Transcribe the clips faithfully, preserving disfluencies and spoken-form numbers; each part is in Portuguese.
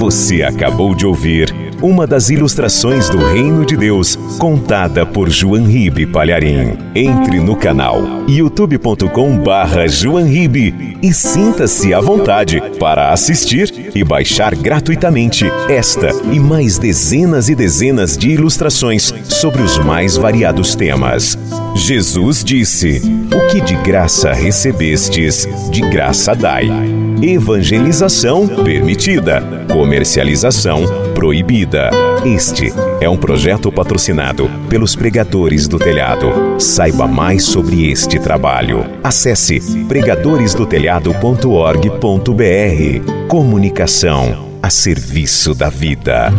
Você acabou de ouvir uma das ilustrações do Reino de Deus, contada por João Ribe Palharim. Entre no canal youtube ponto com barra João Ribe e sinta-se à vontade para assistir e baixar gratuitamente esta e mais dezenas e dezenas de ilustrações sobre os mais variados temas. Jesus disse: "O que de graça recebestes, de graça dai." Evangelização permitida, comercialização proibida. Este é um projeto patrocinado pelos Pregadores do Telhado. Saiba mais sobre este trabalho. Acesse pregadores do telhado ponto org ponto br. Comunicação a serviço da vida.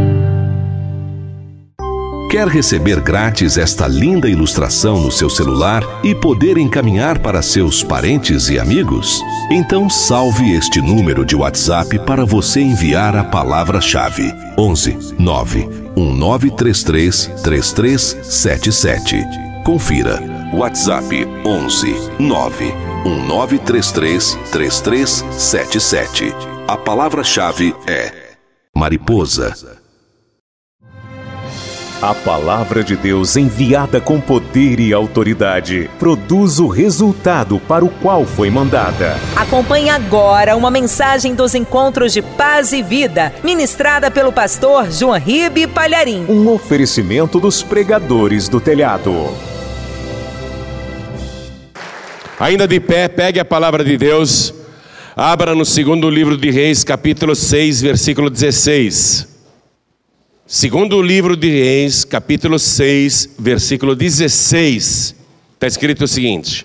Quer receber grátis esta linda ilustração no seu celular e poder encaminhar para seus parentes e amigos? Então salve este número de WhatsApp para você enviar a palavra-chave: onze nove um nove três três três três sete sete. Confira. WhatsApp onze nove um nove três três três três sete sete. A palavra-chave é mariposa. A palavra de Deus, enviada com poder e autoridade, produz o resultado para o qual foi mandada. Acompanhe agora uma mensagem dos Encontros de Paz e Vida, ministrada pelo pastor João Ribe Palharim. Um oferecimento dos Pregadores do Telhado. Ainda de pé, pegue a palavra de Deus, abra no segundo livro de Reis, capítulo seis, versículo dezesseis. Segundo livro de Reis, capítulo seis, versículo dezesseis, está escrito o seguinte: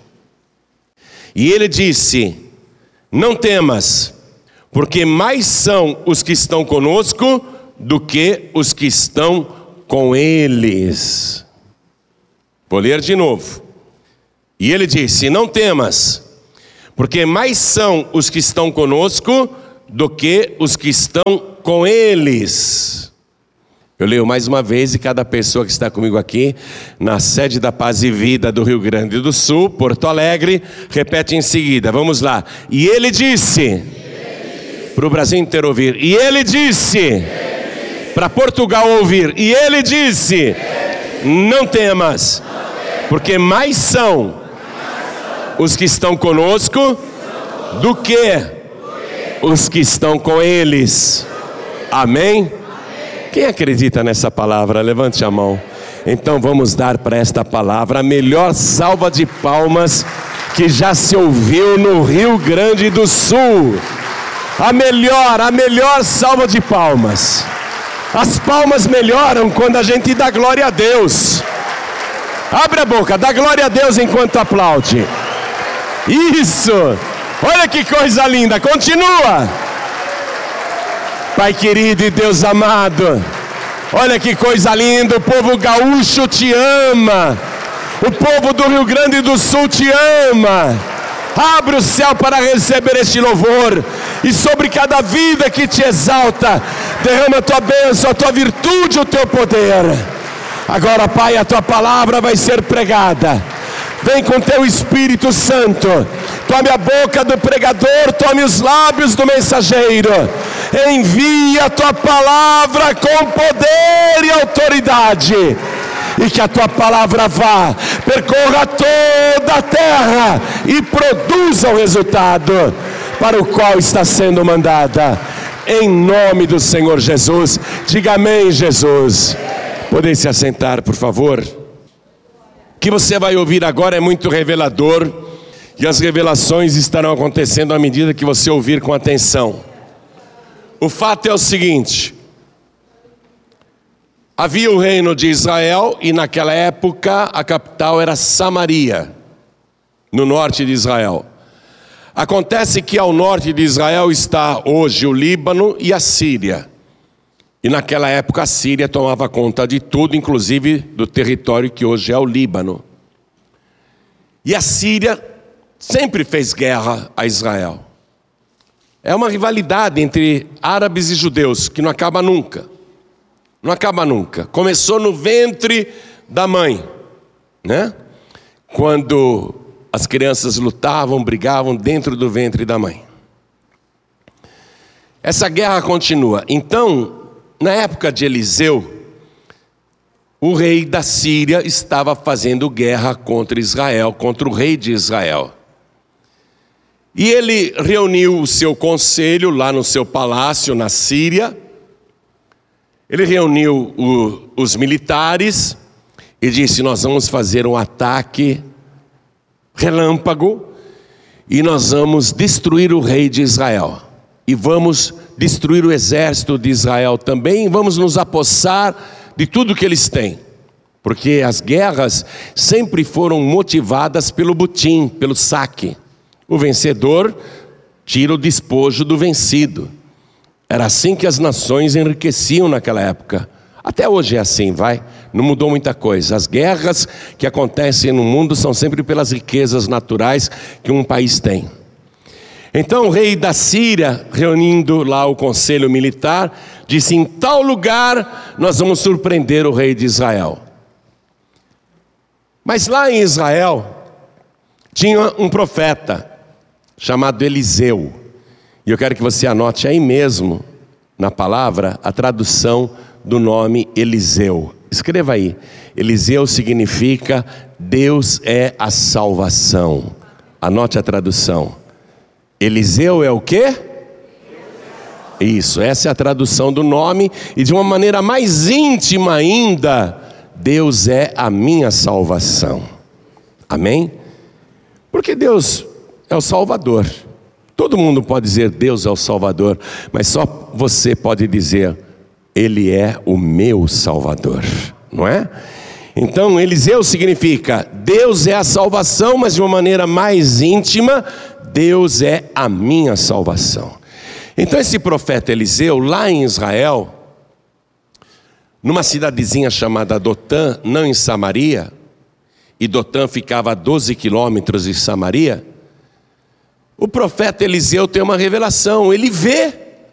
"E ele disse: não temas, porque mais são os que estão conosco do que os que estão com eles." Vou ler de novo. E ele disse: não temas, porque mais são os que estão conosco do que os que estão com eles. Eu leio mais uma vez, e cada pessoa que está comigo aqui, na sede da Paz e Vida do Rio Grande do Sul, Porto Alegre, repete em seguida. Vamos lá. E ele disse, para o Brasil inteiro ouvir. E ele disse, para Portugal ouvir. E ele disse, não temas, porque mais são os que estão conosco do que os que estão com eles. Amém? Quem acredita nessa palavra? Levante a mão. Então vamos dar para esta palavra a melhor salva de palmas que já se ouviu no Rio Grande do Sul. A melhor, a melhor salva de palmas. As palmas melhoram quando a gente dá glória a Deus. Abre a boca, dá glória a Deus enquanto aplaude. Isso! Olha que coisa linda, continua! Pai querido e Deus amado, olha que coisa linda, o povo gaúcho te ama, o povo do Rio Grande do Sul te ama. Abre o céu para receber este louvor, e sobre cada vida que te exalta, derrama a tua bênção, a tua virtude, o teu poder. Agora, Pai, a tua palavra vai ser pregada. Vem com teu Espírito Santo, tome a boca do pregador, tome os lábios do mensageiro, envia a tua palavra com poder e autoridade, e que a tua palavra vá, percorra toda a terra e produza o resultado para o qual está sendo mandada, em nome do Senhor Jesus. Diga amém, Jesus. Podem se assentar, por favor. O que você vai ouvir agora é muito revelador, e as revelações estarão acontecendo à medida que você ouvir com atenção. O fato é o seguinte: havia o reino de Israel, e naquela época a capital era Samaria, no norte de Israel. Acontece que ao norte de Israel está hoje o Líbano e a Síria. E naquela época a Síria tomava conta de tudo, inclusive do território que hoje é o Líbano. E a Síria sempre fez guerra a Israel. É uma rivalidade entre árabes e judeus que não acaba nunca. Não acaba nunca. Começou no ventre da mãe, né? Quando as crianças lutavam, brigavam dentro do ventre da mãe. essa guerra continua. Então, na época de Eliseu, o rei da Síria estava fazendo guerra contra Israel, contra o rei de Israel. E ele reuniu o seu conselho lá no seu palácio na Síria. Ele reuniu o, os militares e disse: nós vamos fazer um ataque relâmpago e nós vamos destruir o rei de Israel. E vamos destruir o exército de Israel também, e vamos nos apossar de tudo que eles têm. Porque as guerras sempre foram motivadas pelo butim, pelo saque. O vencedor tira o despojo do vencido. Era assim que as nações enriqueciam naquela época. Até hoje é assim, vai. Não mudou muita coisa. As guerras que acontecem no mundo são sempre pelas riquezas naturais que um país tem. Então o rei da Síria, reunindo lá o conselho militar, disse: em tal lugar nós vamos surpreender o rei de Israel. Mas lá em Israel tinha um profeta chamado Eliseu. E eu quero que você anote aí mesmo, na palavra, a tradução do nome Eliseu. Escreva aí. Eliseu significa Deus é a salvação. Anote a tradução. Eliseu é o quê? Isso, essa é a tradução do nome. E de uma maneira mais íntima ainda, Deus é a minha salvação. Amém? Porque Deus é o Salvador. Todo mundo pode dizer Deus é o Salvador, mas só você pode dizer Ele é o meu Salvador, não é? Então Eliseu significa Deus é a salvação, mas de uma maneira mais íntima, Deus é a minha salvação. Então esse profeta Eliseu, lá em Israel, numa cidadezinha chamada Dotã, não em Samaria, e Dotã ficava a doze quilômetros de Samaria, o profeta Eliseu tem uma revelação. Ele vê,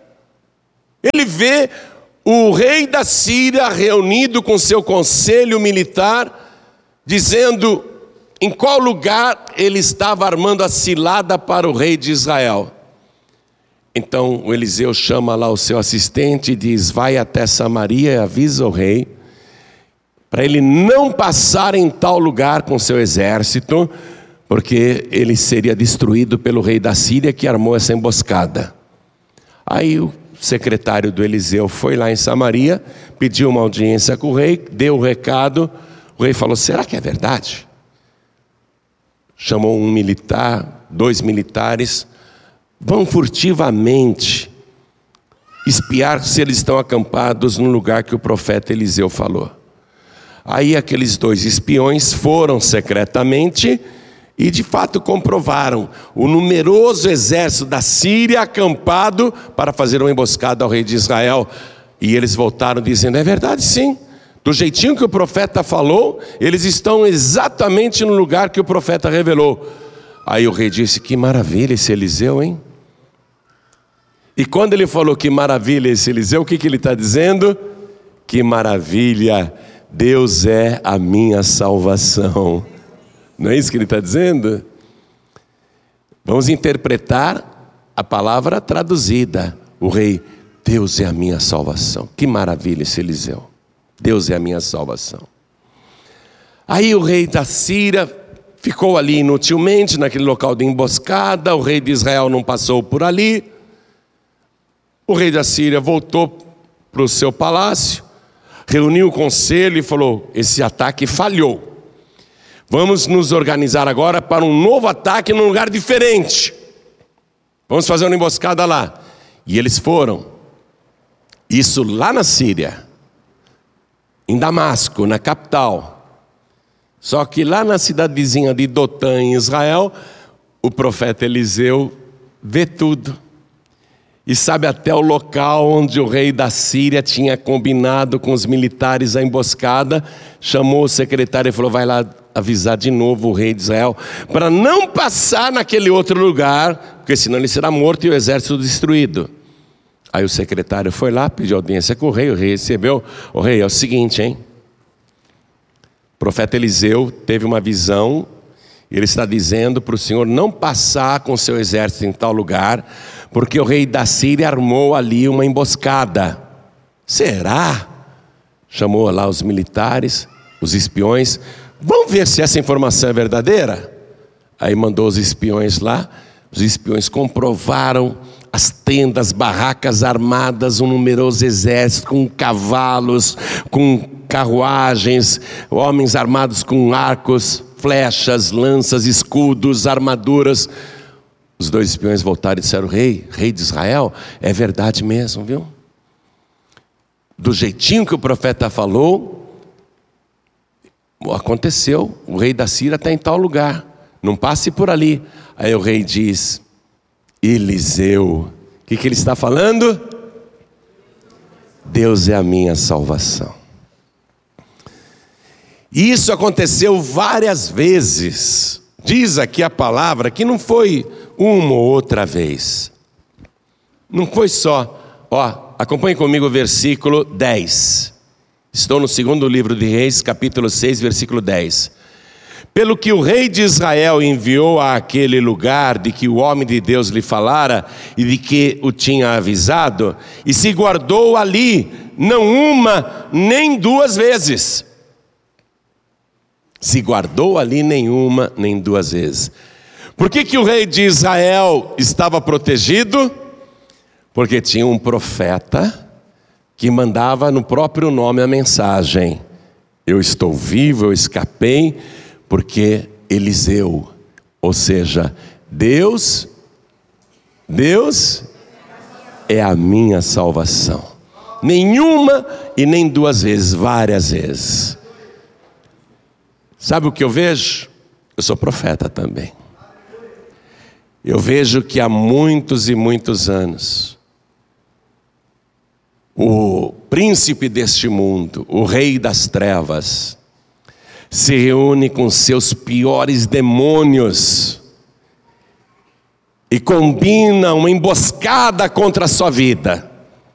ele vê o rei da Síria reunido com seu conselho militar, dizendo em qual lugar ele estava armando a cilada para o rei de Israel. Então o Eliseu chama lá o seu assistente e diz: vai até Samaria e avisa o rei, para ele não passar em tal lugar com seu exército, porque ele seria destruído pelo rei da Síria que armou essa emboscada. Aí o secretário do Eliseu foi lá em Samaria, pediu uma audiência com o rei, deu o recado. O rei falou: será que é verdade? Chamou um militar, dois militares, vão furtivamente espiar se eles estão acampados no lugar que o profeta Eliseu falou. Aí aqueles dois espiões foram secretamente e de fato comprovaram o numeroso exército da Síria acampado para fazer uma emboscada ao rei de Israel. E eles voltaram dizendo: é verdade sim, do jeitinho que o profeta falou, eles estão exatamente no lugar que o profeta revelou. Aí o rei disse: que maravilha esse Eliseu, hein? E quando ele falou que maravilha esse Eliseu, o que, que ele está dizendo? Que maravilha, Deus é a minha salvação. Não é isso que ele está dizendo? Vamos interpretar a palavra traduzida. O rei: Deus é a minha salvação. Que maravilha esse Eliseu. Deus é a minha salvação. Aí o rei da Síria ficou ali inutilmente naquele local de emboscada. O rei de Israel não passou por ali. O rei da Síria voltou para o seu palácio, reuniu o conselho e falou: esse ataque falhou. Vamos nos organizar agora para um novo ataque num lugar diferente. Vamos fazer uma emboscada lá. E eles foram. Isso lá na Síria, em Damasco, na capital. Só que lá na cidadezinha de Dotã, em Israel, o profeta Eliseu vê tudo. E sabe até o local onde o rei da Síria tinha combinado com os militares a emboscada. Chamou o secretário e falou: vai lá avisar de novo o rei de Israel, para não passar naquele outro lugar, porque senão ele será morto e o exército destruído. Aí o secretário foi lá, pediu audiência com o rei, o rei recebeu. O rei, é o seguinte, hein? O profeta Eliseu teve uma visão, ele está dizendo para o senhor não passar com seu exército em tal lugar, porque o rei da Síria armou ali uma emboscada. Será? Chamou lá os militares, os espiões. Vamos ver se essa informação é verdadeira? Aí mandou os espiões lá. Os espiões comprovaram as tendas, barracas armadas, um numeroso exército com cavalos, com carruagens, homens armados com arcos, flechas, lanças, escudos, armaduras. Os dois espiões voltaram e disseram: rei, rei de Israel, é verdade mesmo, viu? Do jeitinho que o profeta falou, aconteceu, o rei da Síria está em tal lugar, não passe por ali. Aí o rei diz: Eliseu, o que, que ele está falando? Deus é a minha salvação. E isso aconteceu várias vezes. Diz aqui a palavra que não foi uma ou outra vez. Não foi só. Ó, acompanhe comigo o versículo dez. Estou no segundo livro de Reis, capítulo seis, versículo dez. Pelo que o rei de Israel enviou àquele lugar de que o homem de Deus lhe falara e de que o tinha avisado, e se guardou ali, não uma nem duas vezes. Se guardou ali nenhuma nem duas vezes. Por que que o rei de Israel estava protegido? Porque tinha um profeta que mandava no próprio nome a mensagem: eu estou vivo, eu escapei, porque Eliseu, ou seja, Deus, Deus é a minha salvação. Nenhuma e nem duas vezes, várias vezes. Sabe o que eu vejo? Eu sou profeta também. Eu vejo que há muitos e muitos anos, o príncipe deste mundo, o rei das trevas, se reúne com seus piores demônios e combina uma emboscada contra a sua vida,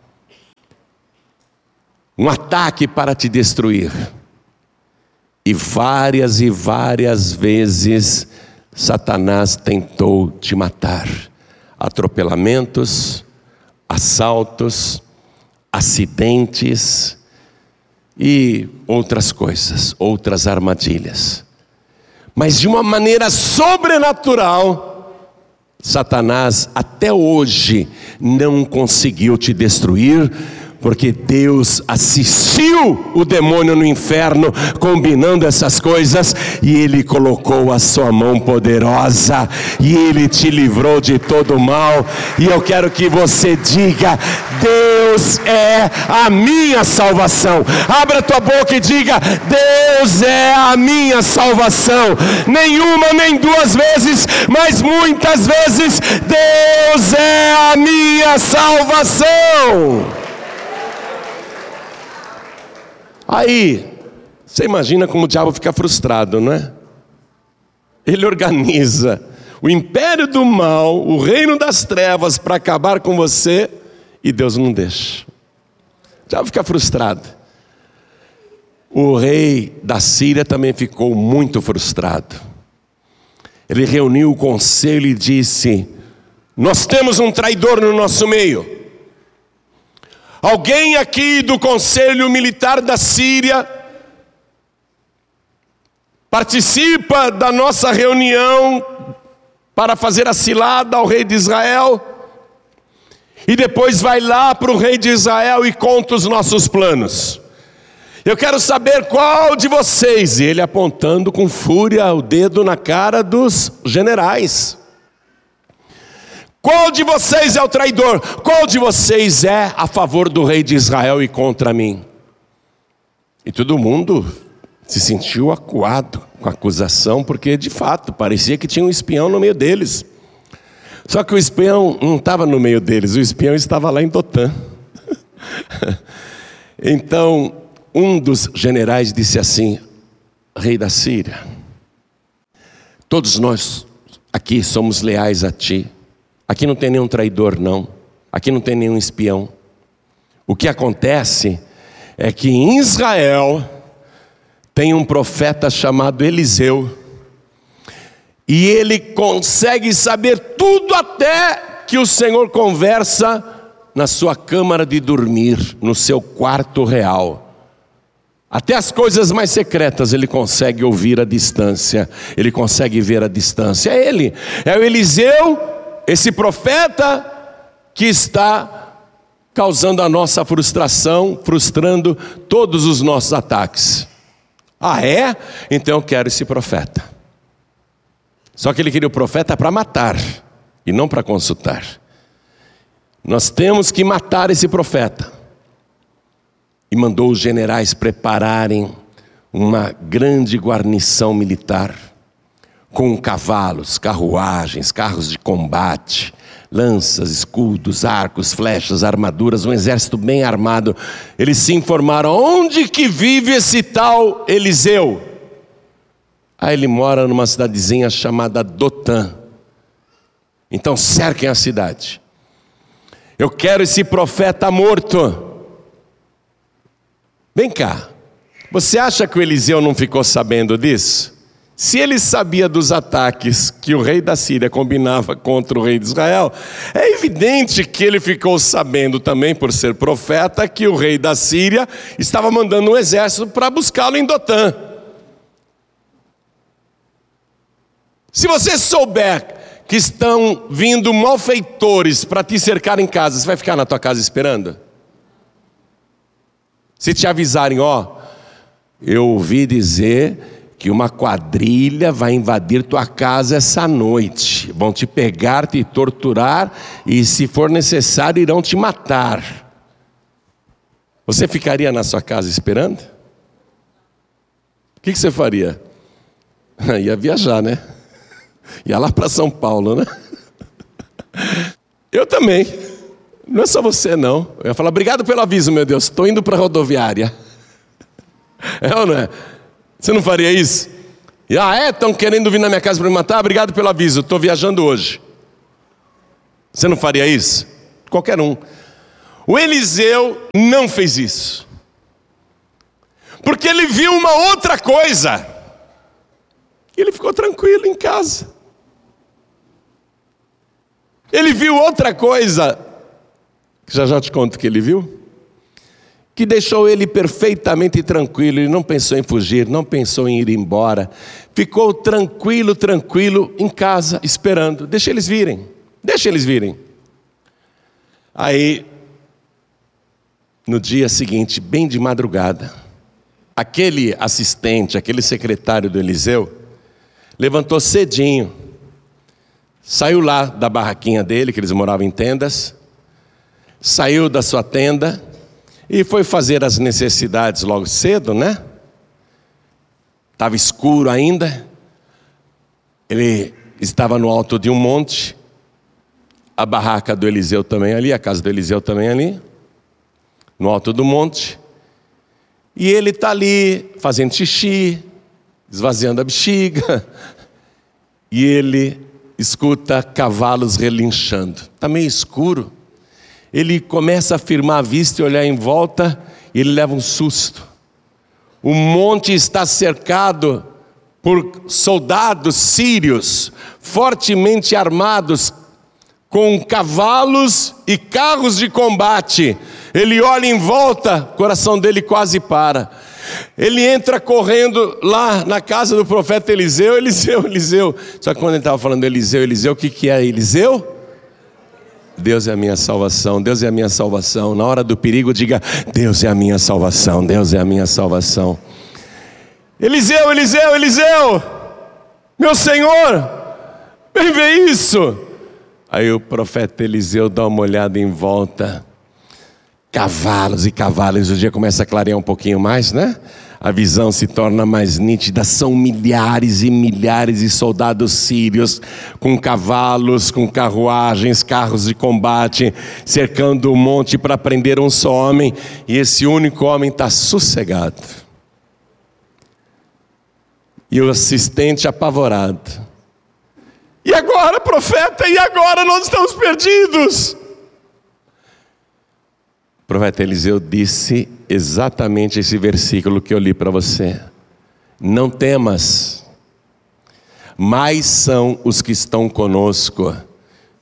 um ataque para te destruir. E várias e várias vezes Satanás tentou te matar. Atropelamentos, assaltos, acidentes e outras coisas, outras armadilhas. Mas de uma maneira sobrenatural, Satanás até hoje não conseguiu te destruir, porque Deus assistiu o demônio no inferno combinando essas coisas, e Ele colocou a sua mão poderosa e Ele te livrou de todo o mal. E eu quero que você diga: Deus é a minha salvação. Abra tua boca e diga: Deus é a minha salvação. Nenhuma nem duas vezes, mas muitas vezes, Deus é a minha salvação. Aí, você imagina como o diabo fica frustrado, não é? Ele organiza o império do mal, o reino das trevas, para acabar com você, e Deus não deixa. O diabo fica frustrado. O rei da Síria também ficou muito frustrado. Ele reuniu o conselho e disse: nós temos um traidor no nosso meio. Alguém aqui do conselho militar da Síria participa da nossa reunião para fazer a cilada ao rei de Israel e depois vai lá para o rei de Israel e conta os nossos planos. Eu quero saber qual de vocês, e ele apontando com fúria o dedo na cara dos generais. Qual de vocês é o traidor? Qual de vocês é a favor do rei de Israel e contra mim? E todo mundo se sentiu acuado com a acusação, porque de fato parecia que tinha um espião no meio deles. Só que o espião não estava no meio deles, o espião estava lá em Dotã. Então um dos generais disse assim: rei da Síria, todos nós aqui somos leais a ti. Aqui não tem nenhum traidor, não. Aqui não tem nenhum espião. O que acontece é que em Israel tem um profeta chamado Eliseu, e ele consegue saber tudo até que o Senhor conversa na sua câmara de dormir, no seu quarto real. Até as coisas mais secretas ele consegue ouvir à distância, ele consegue ver à distância. É ele, é o Eliseu, esse profeta que está causando a nossa frustração, frustrando todos os nossos ataques. Ah, é? Então eu quero esse profeta. Só que ele queria o profeta para matar e não para consultar. Nós temos que matar esse profeta. E mandou os generais prepararem uma grande guarnição militar, com cavalos, carruagens, carros de combate, lanças, escudos, arcos, flechas, armaduras, um exército bem armado. Eles se informaram: onde que vive esse tal Eliseu? Aí ele mora numa cidadezinha chamada Dotã. Então cerquem a cidade. Eu quero esse profeta morto. Vem cá, você acha que o Eliseu não ficou sabendo disso? Se ele sabia dos ataques que o rei da Síria combinava contra o rei de Israel, é evidente que ele ficou sabendo também, por ser profeta, que o rei da Síria estava mandando um exército para buscá-lo em Dotã. Se você souber que estão vindo malfeitores para te cercar em casa, você vai ficar na tua casa esperando? Se te avisarem: ó, eu ouvi dizer que uma quadrilha vai invadir tua casa essa noite, vão te pegar, te torturar e, se for necessário, irão te matar. Você ficaria na sua casa esperando? O que, que você faria? Ia viajar, né? Ia lá para São Paulo, né? Eu também. Não é só você, não. Eu ia falar: obrigado pelo aviso, meu Deus, estou indo para a rodoviária. É ou não é? Você não faria isso? E, ah, é? Estão querendo vir na minha casa para me matar? Obrigado pelo aviso, estou viajando hoje. Você não faria isso? Qualquer um. O Eliseu não fez isso, porque ele viu uma outra coisa. Ele ficou tranquilo em casa. Ele viu outra coisa, já já te conto o que ele viu, que deixou ele perfeitamente tranquilo. Ele não pensou em fugir, não pensou em ir embora. Ficou tranquilo, tranquilo em casa, esperando. Deixa eles virem, deixa eles virem. Aí, no dia seguinte, bem de madrugada, aquele assistente, aquele secretário do Eliseu, levantou cedinho, saiu lá da barraquinha dele, que eles moravam em tendas, saiu da sua tenda e foi fazer as necessidades logo cedo, né? Estava escuro ainda. Ele estava no alto de um monte, a barraca do Eliseu também ali, a casa do Eliseu também ali, no alto do monte. E ele está ali fazendo xixi, esvaziando a bexiga, e ele escuta cavalos relinchando. Está meio escuro. Ele começa a firmar a vista e olhar em volta, e ele leva um susto. O monte está cercado por soldados sírios, fortemente armados, com cavalos e carros de combate. Ele olha em volta, o coração dele quase para. Ele entra correndo lá na casa do profeta Eliseu, Eliseu, Eliseu. Só que quando ele estava falando Eliseu, Eliseu, o que, que é Eliseu? Deus é a minha salvação, Deus é a minha salvação. Na hora do perigo, diga: Deus é a minha salvação, Deus é a minha salvação. Eliseu, Eliseu, Eliseu, meu Senhor, vem ver isso. Aí o profeta Eliseu dá uma olhada em volta. Cavalos e cavalos, o dia começa a clarear um pouquinho mais, né? A visão se torna mais nítida. São milhares e milhares de soldados sírios, com cavalos, com carruagens, carros de combate, cercando o monte para prender um só homem. E esse único homem está sossegado. E o assistente apavorado: e agora, profeta? E agora? Nós estamos perdidos. O profeta Eliseu disse exatamente esse versículo que eu li para você: não temas, mais são os que estão conosco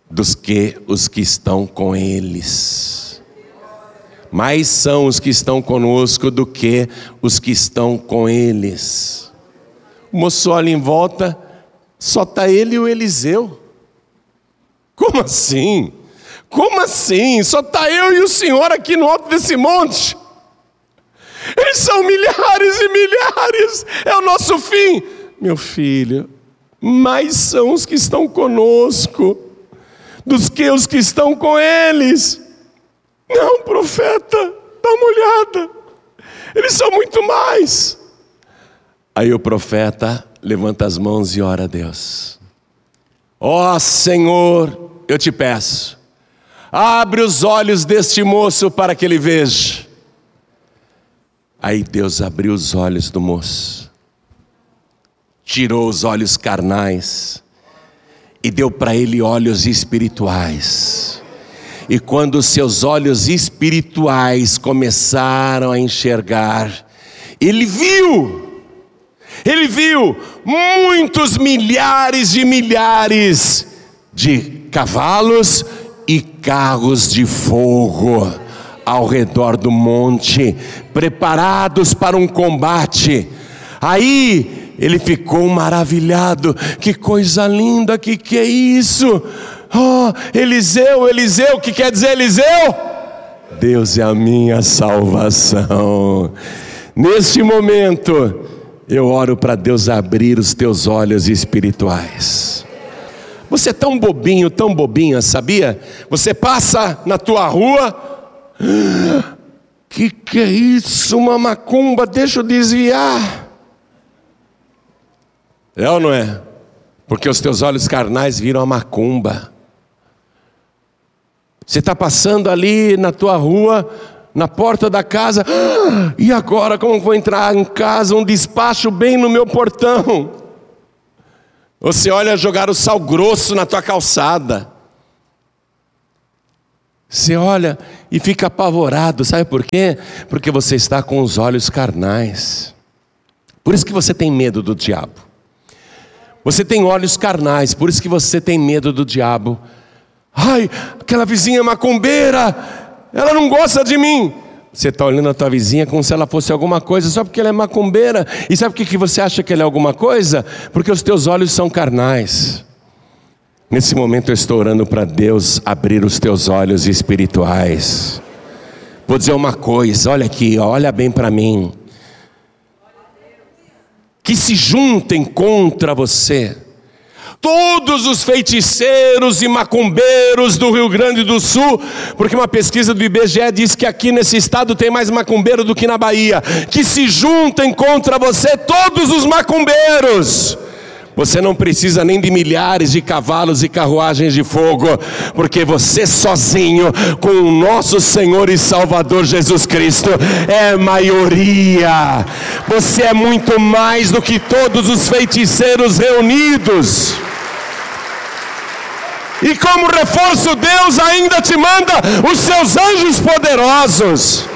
dos que os que estão com eles. Mais são os que estão conosco do que os que estão com eles. O moço olha em volta, só está ele e o Eliseu. Como assim? Como assim? Só está eu e o Senhor aqui no alto desse monte. Eles são milhares e milhares, é o nosso fim. Meu filho, mais são os que estão conosco dos que os que estão com eles. Não, profeta, dá uma olhada, eles são muito mais. Aí o profeta levanta as mãos e ora a Deus. Ó oh, Senhor, eu te peço, abre os olhos deste moço para que ele veja. Aí Deus abriu os olhos do moço, tirou os olhos carnais e deu para ele olhos espirituais. E quando os seus olhos espirituais começaram a enxergar, ele viu, ele viu muitos milhares de milhares de cavalos e carros de fogo ao redor do monte, preparados para um combate. Aí ele ficou maravilhado. Que coisa linda, que que é isso? Oh, Eliseu, Eliseu, o que quer dizer Eliseu? Deus é a minha salvação. Neste momento, eu oro para Deus abrir os teus olhos espirituais. Você é tão bobinho, tão bobinha, sabia? Você passa na tua rua, que que é isso? Uma macumba, deixa eu desviar. É ou não é? Porque os teus olhos carnais viram a macumba. Você está passando ali na tua rua, na porta da casa, ah, e agora como vou entrar em casa? Um despacho bem no meu portão. Você olha jogar o sal grosso na tua calçada. Você olha e fica apavorado, sabe por quê? Porque você está com os olhos carnais. Por isso que você tem medo do diabo. Você tem olhos carnais, por isso que você tem medo do diabo. Ai, aquela vizinha macumbeira, ela não gosta de mim. Você está olhando a tua vizinha como se ela fosse alguma coisa, só porque ela é macumbeira. E sabe por que você acha que ela é alguma coisa? Porque os teus olhos são carnais. Nesse momento eu estou orando para Deus abrir os teus olhos espirituais. Vou dizer uma coisa, olha aqui, olha bem para mim. Que se juntem contra você todos os feiticeiros e macumbeiros do Rio Grande do Sul, porque uma pesquisa do I B G E diz que aqui nesse estado tem mais macumbeiro do que na Bahia. Que se juntem contra você todos os macumbeiros. Você não precisa nem de milhares de cavalos e carruagens de fogo, porque você sozinho, com o nosso Senhor e Salvador Jesus Cristo, é maioria. Você é muito mais do que todos os feiticeiros reunidos. E como reforço, Deus ainda te manda os seus anjos poderosos.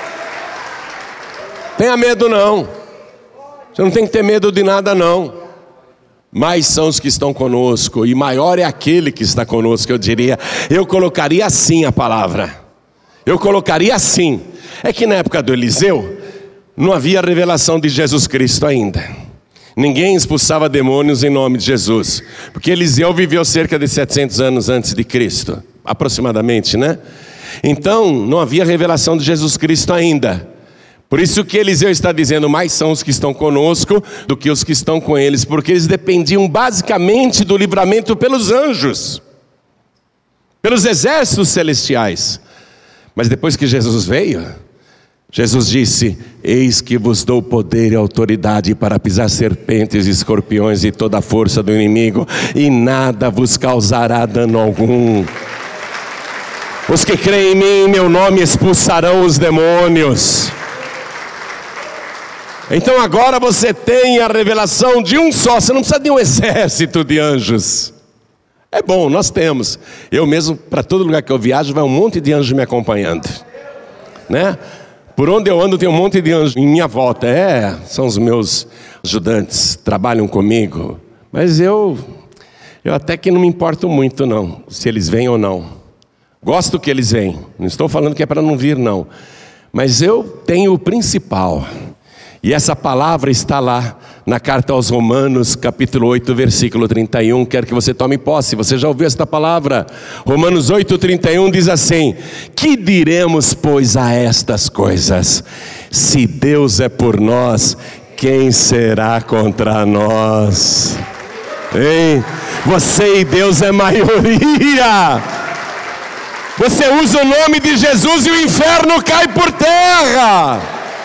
Tenha medo não. Você não tem que ter medo de nada não. Mais são os que estão conosco, e maior é aquele que está conosco, eu diria. Eu colocaria assim a palavra. Eu colocaria assim. É que na época do Eliseu, não havia revelação de Jesus Cristo ainda. Ninguém expulsava demônios em nome de Jesus. Porque Eliseu viveu cerca de setecentos anos antes de Cristo. Aproximadamente, né? Então, não havia revelação de Jesus Cristo ainda. Por isso que Eliseu está dizendo, mais são os que estão conosco do que os que estão com eles, porque eles dependiam basicamente do livramento pelos anjos, pelos exércitos celestiais. Mas depois que Jesus veio, Jesus disse, eis que vos dou poder e autoridade para pisar serpentes e escorpiões e toda a força do inimigo, e nada vos causará dano algum. Os que creem em mim, em meu nome, expulsarão os demônios. Então agora você tem a revelação de um só. Você não precisa de um exército de anjos. É bom, nós temos. Eu mesmo, para todo lugar que eu viajo, vai um monte de anjos me acompanhando, né? Por onde eu ando tem um monte de anjos em minha volta. É, são os meus ajudantes, trabalham comigo. Mas eu, Eu até que não me importo muito não, se eles vêm ou não. Gosto que eles vêm, não estou falando que é para não vir não. Mas eu tenho o principal. E essa palavra está lá na carta aos Romanos, capítulo oito, versículo trinta e um. Quero que você tome posse, você já ouviu esta palavra? Romanos oito, trinta e um diz assim: que diremos, pois, a estas coisas? Se Deus é por nós, quem será contra nós? Hein? Você e Deus é maioria. Você usa o nome de Jesus e o inferno cai por terra.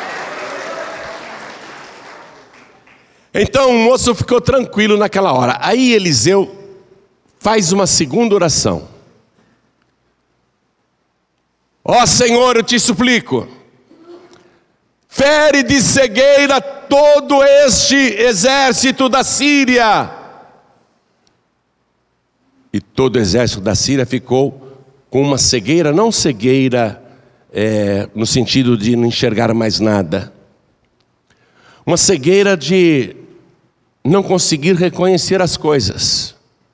Então o moço ficou tranquilo naquela hora. Aí Eliseu faz uma segunda oração. Ó Senhor, eu te suplico, fere de cegueira todo este exército da Síria. E todo o exército da Síria ficou com uma cegueira, não cegueira é, no sentido de não enxergar mais nada. Uma cegueira de não conseguir reconhecer as coisas.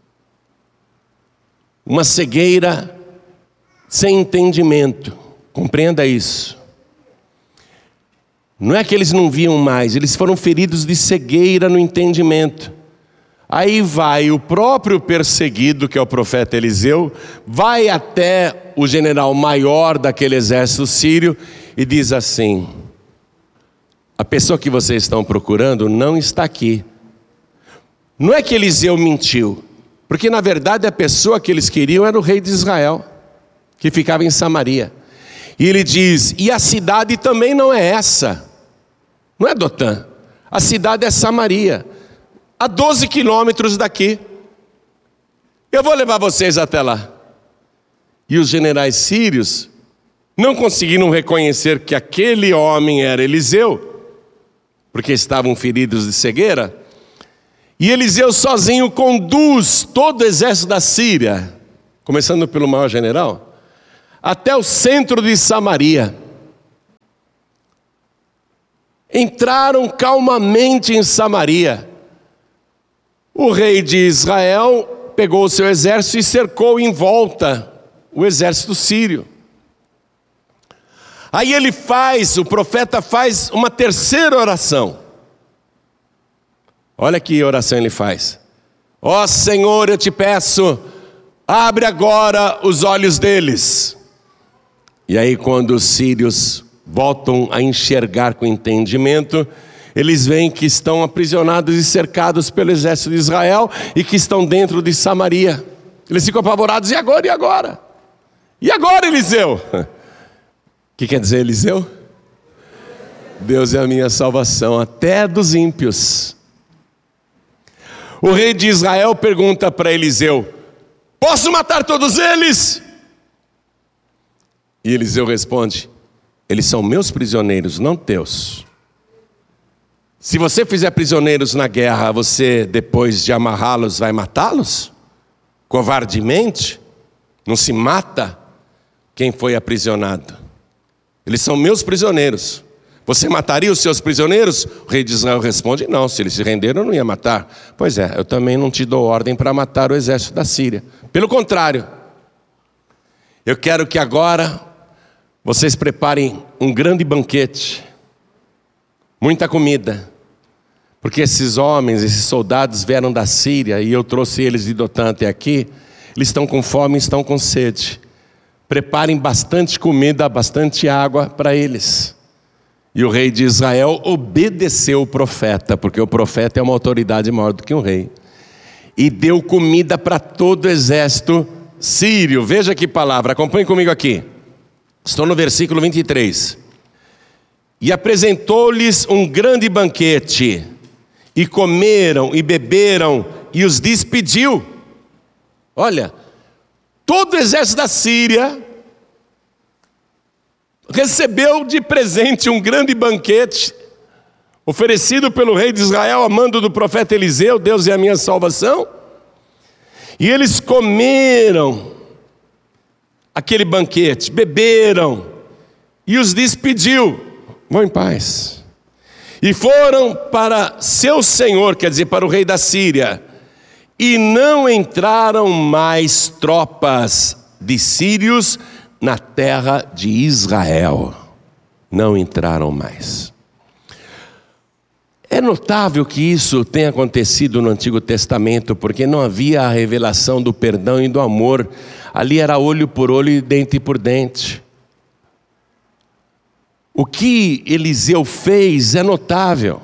Uma cegueira sem entendimento. Compreenda isso. Não é que eles não viam mais, eles foram feridos de cegueira no entendimento. Aí vai o próprio perseguido, que é o profeta Eliseu, vai até o general maior daquele exército sírio e diz assim: a pessoa que vocês estão procurando não está aqui. Não é que Eliseu mentiu, porque na verdade a pessoa que eles queriam era o rei de Israel, que ficava em Samaria. E ele diz: e a cidade também não é essa, não é Dotã, a cidade é Samaria, a doze quilômetros daqui. Eu vou levar vocês até lá. E os generais sírios não conseguiram reconhecer que aquele homem era Eliseu, porque estavam feridos de cegueira. E Eliseu sozinho conduz todo o exército da Síria, começando pelo maior general, até o centro de Samaria. Entraram calmamente em Samaria. O rei de Israel pegou o seu exército e cercou em volta o exército sírio. Aí ele faz, o profeta faz uma terceira oração. Olha que oração ele faz. Ó Senhor, eu te peço, abre agora os olhos deles. E aí quando os sírios voltam a enxergar com entendimento, eles veem que estão aprisionados e cercados pelo exército de Israel e que estão dentro de Samaria. Eles ficam apavorados: e agora, e agora? E agora, Eliseu? O que quer dizer Eliseu? Deus é a minha salvação, até dos ímpios. O rei de Israel pergunta para Eliseu: posso matar todos eles? E Eliseu responde: eles são meus prisioneiros, não teus. Se você fizer prisioneiros na guerra, você, depois de amarrá-los, vai matá-los? Covardemente? Não se mata quem foi aprisionado. Eles são meus prisioneiros. Você mataria os seus prisioneiros? O rei de Israel responde: não, se eles se renderam, eu não ia matar. Pois é, eu também não te dou ordem para matar o exército da Síria. Pelo contrário, eu quero que agora vocês preparem um grande banquete, muita comida, porque esses homens, esses soldados vieram da Síria e eu trouxe eles de Dotã até aqui. Eles estão com fome, estão com sede. Preparem bastante comida, bastante água para eles. E o rei de Israel obedeceu o profeta, porque o profeta é uma autoridade maior do que um rei, e deu comida para todo o exército sírio. Veja que palavra, acompanhe comigo aqui. Estou no versículo vinte e três. E apresentou-lhes um grande banquete, e comeram e beberam, e os despediu. Olha, todo o exército da Síria recebeu de presente um grande banquete, oferecido pelo rei de Israel a mando do profeta Eliseu: Deus é a minha salvação. E eles comeram aquele banquete, beberam, e os despediu. Vão em paz. E foram para seu senhor, quer dizer, para o rei da Síria, E não entraram mais tropas de sírios na terra de Israel. Não entraram mais. É notável que isso tenha acontecido no Antigo Testamento, porque não havia a revelação do perdão e do amor. Ali era olho por olho e dente por dente. O que Eliseu fez é notável.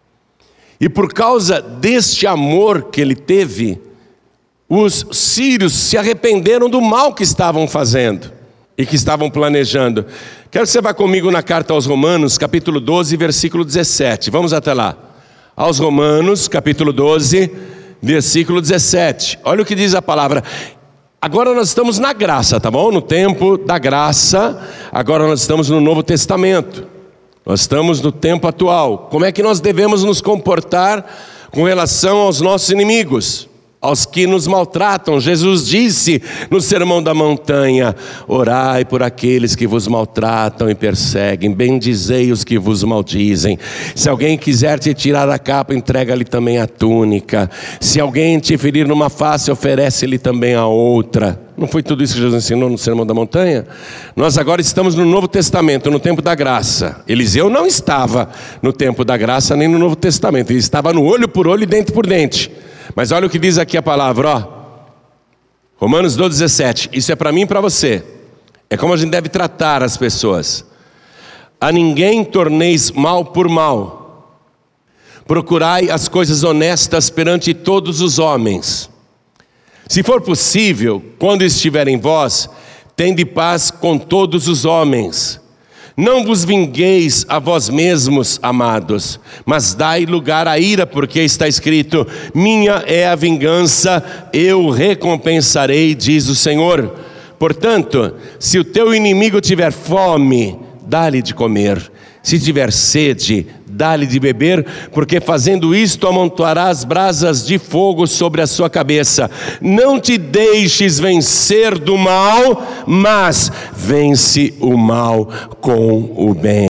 E por causa deste amor que ele teve, os sírios se arrependeram do mal que estavam fazendo e que estavam planejando. Quero que você vá comigo na carta aos Romanos, capítulo doze, versículo dezessete. Vamos até lá. Aos Romanos, capítulo doze, versículo dezessete. Olha o que diz a palavra. Agora nós estamos na graça, tá bom? No tempo da graça. Agora nós estamos no Novo Testamento. Nós estamos no tempo atual. Como é que nós devemos nos comportar com relação aos nossos inimigos, aos que nos maltratam? Jesus disse no Sermão da Montanha: orai por aqueles que vos maltratam e perseguem, bendizei os que vos maldizem. Se alguém quiser te tirar a capa, entrega-lhe também a túnica. Se alguém te ferir numa face, oferece-lhe também a outra. Não foi tudo isso que Jesus ensinou no Sermão da Montanha? Nós agora estamos no Novo Testamento, no tempo da graça. Eliseu não estava no tempo da graça nem no Novo Testamento. Ele estava no olho por olho e dente por dente. Mas olha o que diz aqui a palavra, ó. Romanos doze, dezessete. Isso é para mim e para você. É como a gente deve tratar as pessoas. A ninguém torneis mal por mal. Procurai as coisas honestas perante todos os homens. Se for possível, quando estiver em vós, tende paz com todos os homens. Não vos vingueis a vós mesmos, amados, mas dai lugar à ira, porque está escrito: minha é a vingança, eu recompensarei, diz o Senhor. Portanto, se o teu inimigo tiver fome, dá-lhe de comer. Se tiver sede, dá-lhe de beber, porque fazendo isto amontoarás brasas de fogo sobre a sua cabeça. Não te deixes vencer do mal, mas vence o mal com o bem.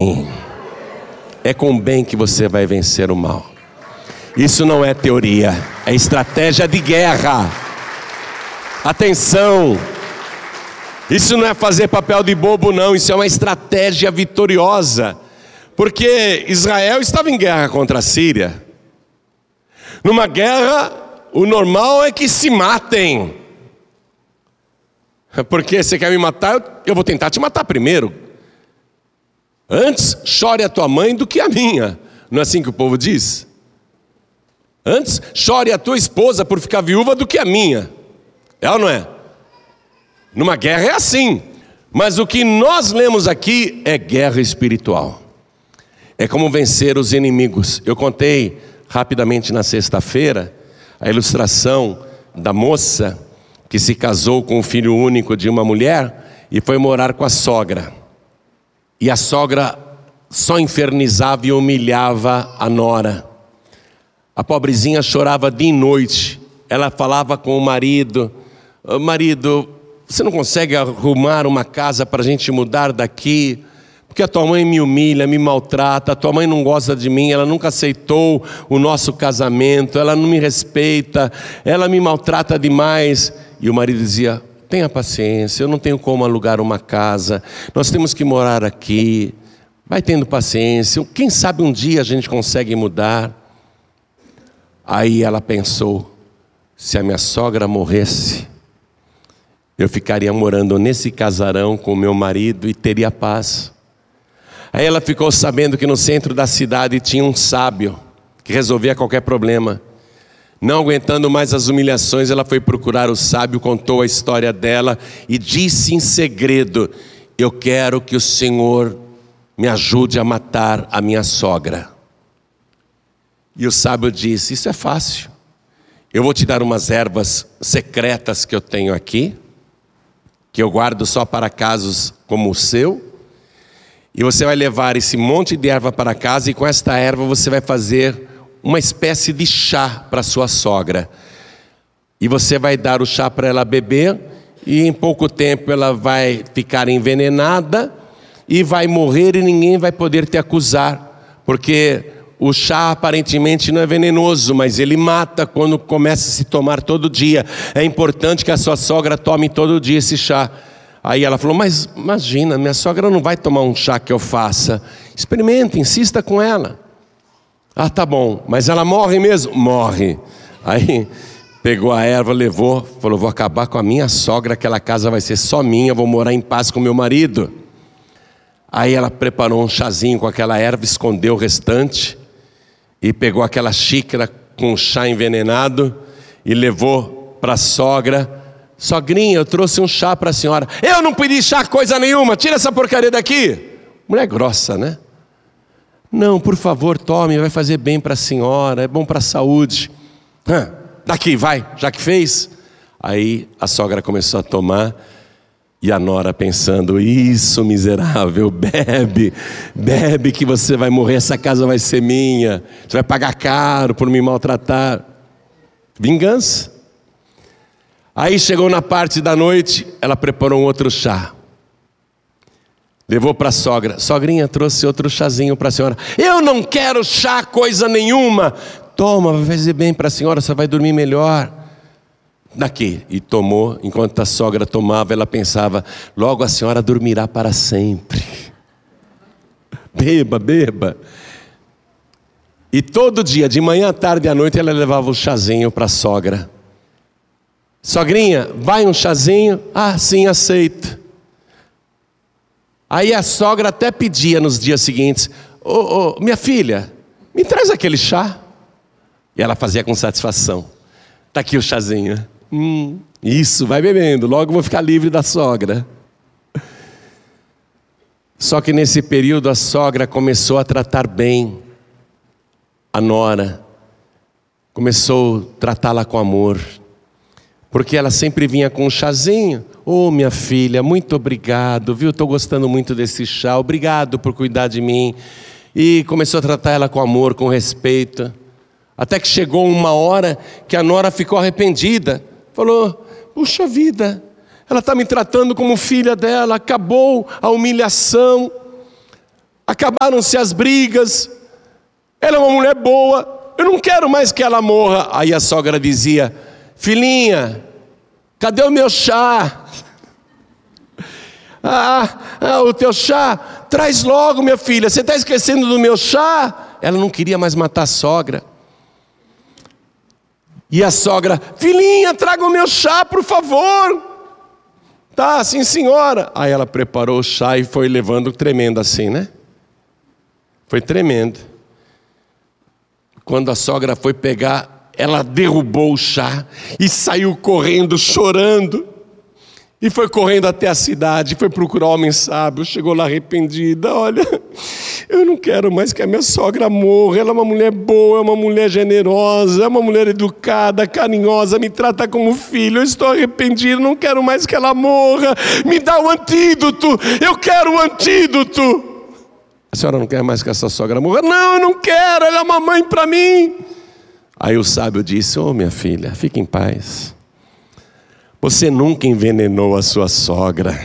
É com o bem que você vai vencer o mal. Isso não é teoria, é estratégia de guerra. Atenção! Isso não é fazer papel de bobo, não. Isso é uma estratégia vitoriosa. Porque Israel estava em guerra contra a Síria. Numa guerra, o normal é que se matem. Porque você quer me matar, eu vou tentar te matar primeiro. Antes chore a tua mãe do que a minha. Não é assim que o povo diz? Antes chore a tua esposa por ficar viúva do que a minha. É ou não é? Numa guerra é assim. Mas o que nós lemos aqui é guerra espiritual. É como vencer os inimigos. Eu contei rapidamente na sexta-feira a ilustração da moça que se casou com o filho único de uma mulher e foi morar com a sogra. E a sogra só infernizava e humilhava a nora. A pobrezinha chorava dia e noite. Ela falava com o marido: marido, você não consegue arrumar uma casa para a gente mudar daqui? Porque a tua mãe me humilha, me maltrata, a tua mãe não gosta de mim, ela nunca aceitou o nosso casamento, ela não me respeita, ela me maltrata demais. E o marido dizia: tenha paciência, eu não tenho como alugar uma casa, nós temos que morar aqui, vai tendo paciência, quem sabe um dia a gente consegue mudar. Aí ela pensou: se a minha sogra morresse, eu ficaria morando nesse casarão com o meu marido e teria paz. Aí ela ficou sabendo que no centro da cidade tinha um sábio que resolvia qualquer problema. Não aguentando mais as humilhações, ela foi procurar o sábio, contou a história dela e disse em segredo: eu quero que o Senhor me ajude a matar a minha sogra. E o sábio disse: isso é fácil, eu vou te dar umas ervas secretas que eu tenho aqui, que eu guardo só para casos como o seu, e você vai levar esse monte de erva para casa, e com esta erva você vai fazer uma espécie de chá para sua sogra, e você vai dar o chá para ela beber, e em pouco tempo ela vai ficar envenenada e vai morrer, e ninguém vai poder te acusar, porque o chá aparentemente não é venenoso, mas ele mata quando começa a se tomar todo dia. É importante que a sua sogra tome todo dia esse chá. Aí ela falou, mas imagina, minha sogra não vai tomar um chá que eu faça. Experimenta, insista com ela. Ah, tá bom, mas ela morre mesmo? Morre. Aí pegou a erva, levou, falou, vou acabar com a minha sogra, aquela casa vai ser só minha, vou morar em paz com meu marido. Aí ela preparou um chazinho com aquela erva, escondeu o restante e pegou aquela xícara com chá envenenado e levou para a sogra. Sogrinha, eu trouxe um chá para a senhora. Eu não pedi chá coisa nenhuma, tira essa porcaria daqui. Mulher grossa, né? Não, por favor, tome, vai fazer bem para a senhora, é bom para a saúde. Ah, daqui, vai, já que fez. Aí a sogra começou a tomar e a nora pensando, isso miserável, bebe, bebe que você vai morrer, essa casa vai ser minha, você vai pagar caro por me maltratar. Vingança. Aí chegou na parte da noite, ela preparou um outro chá. Levou para a sogra. Sogrinha, trouxe outro chazinho para a senhora. Eu não quero chá coisa nenhuma. Toma, vai fazer bem para a senhora, você vai dormir melhor. Daqui. E tomou, enquanto a sogra tomava, ela pensava, logo a senhora dormirá para sempre. Beba, beba. E todo dia, de manhã, à tarde e à noite, ela levava o chazinho para a sogra. Sogrinha, vai um chazinho? Ah, sim, aceito. Aí a sogra até pedia nos dias seguintes, ô, ô, minha filha, me traz aquele chá. E ela fazia com satisfação. Está aqui o chazinho. Hum, isso, vai bebendo, logo vou ficar livre da sogra. Só que nesse período a sogra começou a tratar bem a nora. Começou a tratá-la com amor. Porque ela sempre vinha com um chazinho. Ô, oh, minha filha, muito obrigado, viu? Estou gostando muito desse chá, obrigado por cuidar de mim. E começou a tratar ela com amor, com respeito. Até que chegou uma hora que a nora ficou arrependida. Falou, puxa vida, ela está me tratando como filha dela, acabou a humilhação, acabaram-se as brigas, ela é uma mulher boa, eu não quero mais que ela morra. Aí a sogra dizia, filhinha, cadê o meu chá? Ah, ah, o teu chá, traz logo, minha filha, você está esquecendo do meu chá? Ela não queria mais matar a sogra. E a sogra, filhinha, traga o meu chá, por favor. Tá, sim senhora. Aí ela preparou o chá e foi levando tremendo assim, né? Foi tremendo. Quando a sogra foi pegar, ela derrubou o chá e saiu correndo, chorando. E foi correndo até a cidade, foi procurar o homem sábio, chegou lá arrependida. Olha, eu não quero mais que a minha sogra morra, ela é uma mulher boa, é uma mulher generosa, é uma mulher educada, carinhosa, me trata como filho, eu estou arrependido, não quero mais que ela morra, me dá o antídoto, eu quero o antídoto. A senhora não quer mais que essa sogra morra? Não, eu não quero, ela é uma mãe para mim. Aí o sábio disse, ô oh, minha filha, fique em paz. Você nunca envenenou a sua sogra.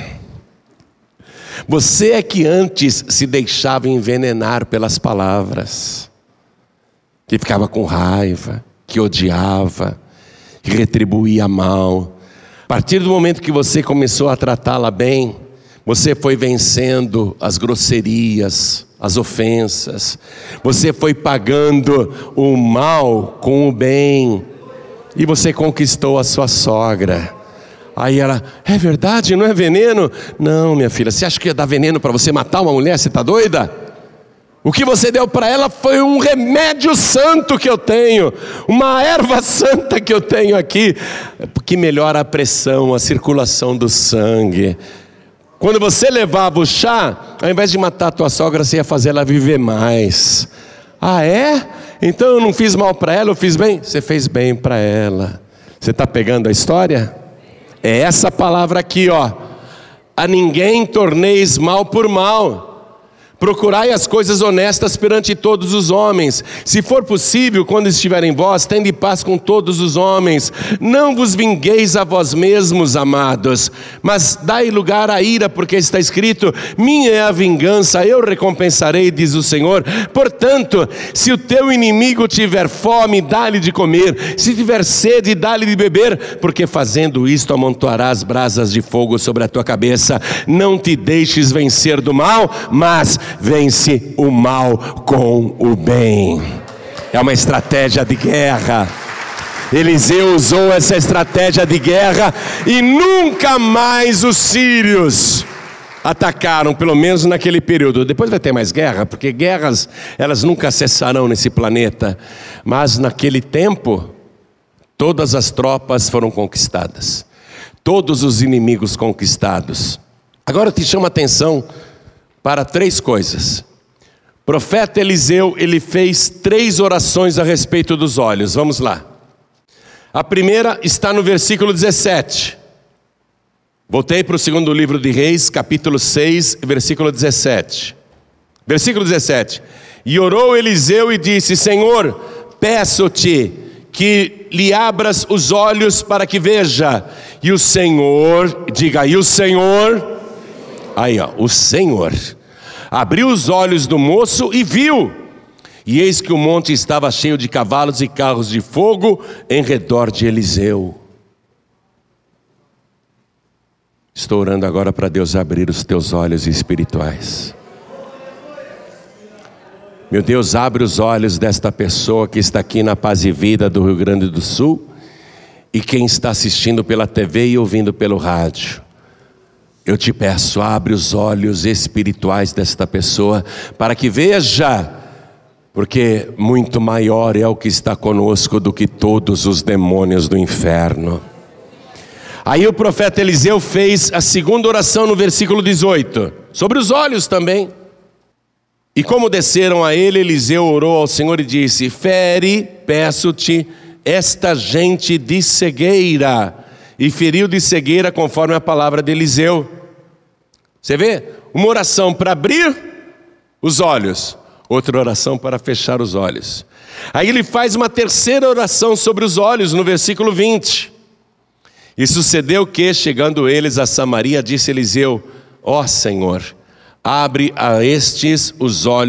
Você é que antes se deixava envenenar pelas palavras. Que ficava com raiva, que odiava, que retribuía mal. A partir do momento que você começou a tratá-la bem, você foi vencendo as grosserias, as ofensas. Você foi pagando o mal com o bem. E você conquistou a sua sogra. Aí ela, é verdade, não é veneno? Não, minha filha, você acha que ia dar veneno para você matar uma mulher? Você está doida? O que você deu para ela foi um remédio santo que eu tenho, uma erva santa que eu tenho aqui, que melhora a pressão, a circulação do sangue. Quando você levava o chá, ao invés de matar a tua sogra, você ia fazer ela viver mais. Ah, é? Então eu não fiz mal para ela, eu fiz bem? Você fez bem para ela. Você está pegando a história? É essa palavra aqui, ó. A ninguém torneis mal por mal. Procurai as coisas honestas perante todos os homens. Se for possível, quando estiver em vós, tende paz com todos os homens. Não vos vingueis a vós mesmos, amados, mas dai lugar à ira, porque está escrito: minha é a vingança, eu recompensarei, diz o Senhor. Portanto, se o teu inimigo tiver fome, dá-lhe de comer. Se tiver sede, dá-lhe de beber, porque fazendo isto amontoarás brasas de fogo sobre a tua cabeça. Não te deixes vencer do mal, mas vence o mal com o bem. É uma estratégia de guerra. Eliseu usou essa estratégia de guerra e nunca mais os sírios atacaram, pelo menos naquele período. Depois vai ter mais guerra, porque guerras, elas nunca cessarão nesse planeta. Mas naquele tempo, todas as tropas foram conquistadas, todos os inimigos conquistados. Agora eu te chamo a atenção para três coisas. O profeta Eliseu, ele fez três orações a respeito dos olhos. Vamos lá. A primeira está no versículo dezessete. Voltei para o segundo livro de Reis, capítulo seis, versículo dezessete. Versículo dezessete. E orou Eliseu e disse: Senhor, peço-te que lhe abras os olhos para que veja. E o Senhor, diga aí, o Senhor... Aí ó, o Senhor abriu os olhos do moço e viu, e eis que o monte estava cheio de cavalos e carros de fogo em redor de Eliseu. Estou orando agora para Deus abrir os teus olhos espirituais. Meu Deus, abre os olhos desta pessoa que está aqui na Paz e Vida do Rio Grande do Sul, e quem está assistindo pela T V e ouvindo pelo rádio. Eu te peço, abre os olhos espirituais desta pessoa, para que veja, porque muito maior é o que está conosco do que todos os demônios do inferno. Aí o profeta Eliseu fez a segunda oração no versículo dezoito, sobre os olhos também. E como desceram a ele, Eliseu orou ao Senhor e disse: fere, peço-te, esta gente de cegueira. E feriu de cegueira conforme a palavra de Eliseu. Você vê? Uma oração para abrir os olhos, outra oração para fechar os olhos. Aí ele faz uma terceira oração sobre os olhos no versículo vinte. E sucedeu que, chegando eles a Samaria, disse Eliseu: ó Senhor, abre a estes os olhos